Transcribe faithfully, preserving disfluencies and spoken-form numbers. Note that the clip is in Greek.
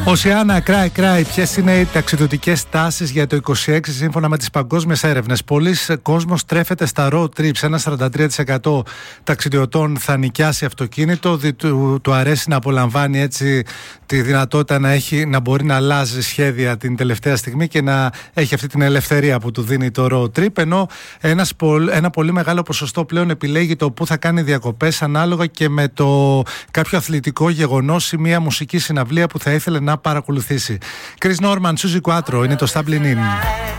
Οσιάνα, cry, cry. Ποιες είναι οι ταξιδιωτικές τάσεις για το είκοσι έξι σύμφωνα με τις παγκόσμιες έρευνες? Πολλοί κόσμος τρέφεται στα road trips. Ένα σαράντα τρία τοις εκατό ταξιδιωτών θα νοικιάσει αυτοκίνητο. Δι, του, του αρέσει να απολαμβάνει έτσι τη δυνατότητα να, έχει, να μπορεί να αλλάζει σχέδια την τελευταία στιγμή και να έχει αυτή την ελευθερία που του δίνει το road trip. Ενώ ένας, ένα πολύ μεγάλο ποσοστό πλέον επιλέγει το που θα κάνει διακοπές ανάλογα και με το κάποιο αθλητικό γεγονός ή μια μουσική συναυλία που θα ήθελε να παρακολουθήσει. Chris Norman, Suzy Quattro, είναι το Stumbling In.